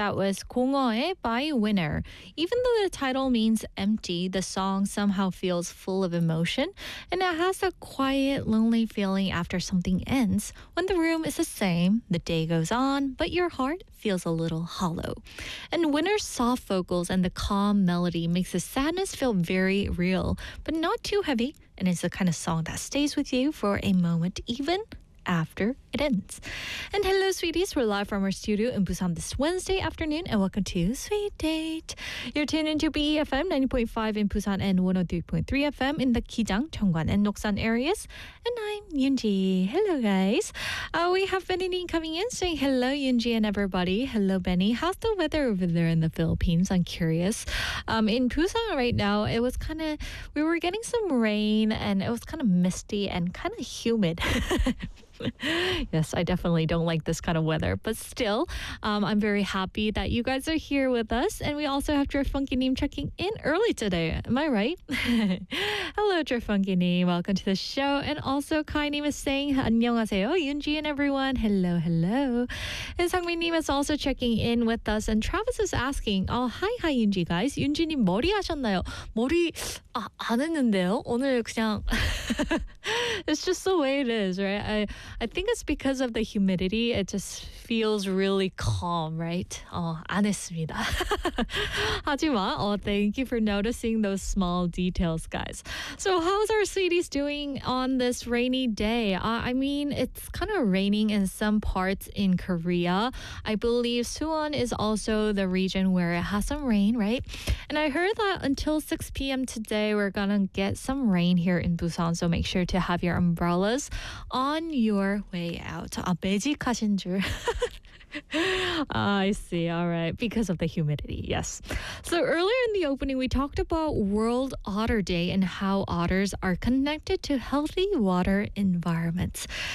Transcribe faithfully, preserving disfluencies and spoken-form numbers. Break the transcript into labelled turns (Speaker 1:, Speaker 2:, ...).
Speaker 1: That was 공허의 by Winner. Even though the title means empty, the song somehow feels full of emotion, and it has a quiet, lonely feeling after something ends. When the room is the same, the day goes on, but your heart feels a little hollow. And Winner's soft vocals and the calm melody makes the sadness feel very real, but not too heavy, and it's the kind of song that stays with you for a moment, even after it ends. And hello, sweeties. We're live from our studio in Busan this Wednesday afternoon, and welcome to Sweet Date. You're tuned into B E F M ninety point five in Busan and one oh three point three F M in the Kijang, Cheongwan, and Noksan areas. And I'm Yoonji. Hello, guys. Uh, we have Benny coming in saying hello, Yoonji, and everybody. Hello, Benny. How's the weather over there in the Philippines? I'm curious. Um, in Busan right now, it was kind of, we were getting some rain, and it was kind of misty and kind of humid. Yes, I definitely don't like this kind of weather, but still, um, I'm very happy that you guys are here with us, and we also have Funky checking in early today. Am I right? Hello, Funky. Welcome to the show, and also Kai-님 is saying 안녕하세요, Yoonji and everyone. Hello, hello. And Sang-min is also checking in with us, and Travis is asking, oh, hi, hi, Yoonji guys. 윤지님 머리 하셨나요? 머리 아, 안 했는데요. 오늘 그냥 it's just the way it is, right? I I think it's because of the humidity. It just feels really calm, right? 어, 안 했습니다. 하지만, oh, thank you for noticing those small details, guys. So how's our sweeties doing on this rainy day? Uh, I mean, it's kind of raining in some parts in Korea. I believe Suwon is also the region where it has some rain, right? And I heard that until six p.m. today, we're gonna get some rain here in Busan, so make sure to have your umbrellas on your way out. 아, 매직하신 줄. I see. All right. Because of the humidity. Yes. So earlier in the opening, we talked about World Otter Day and how otters are connected to healthy water environments.